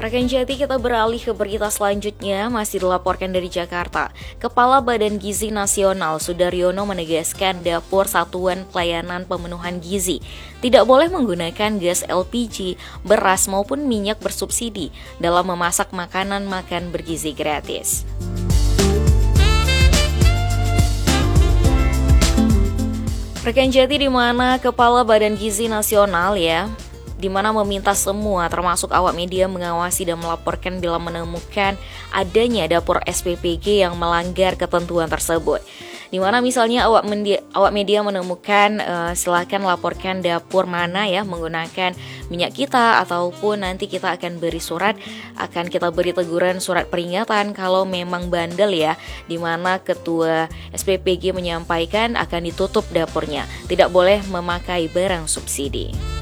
Rekan Jati, kita beralih ke berita selanjutnya, masih dilaporkan dari Jakarta. Kepala Badan Gizi Nasional Sudaryono menegaskan dapur Satuan Pelayanan Pemenuhan Gizi tidak boleh menggunakan gas LPG, beras maupun minyak bersubsidi dalam memasak makanan makan bergizi gratis. Rekan Jati, di mana Kepala Badan Gizi Nasional di mana meminta semua termasuk awak media mengawasi dan melaporkan bila menemukan adanya dapur SPPG yang melanggar ketentuan tersebut. Di mana misalnya awak media menemukan, silakan laporkan dapur mana menggunakan minyak kita, ataupun nanti kita akan beri surat, akan kita beri teguran surat peringatan kalau memang bandel di mana ketua SPPG menyampaikan akan ditutup dapurnya, tidak boleh memakai barang subsidi.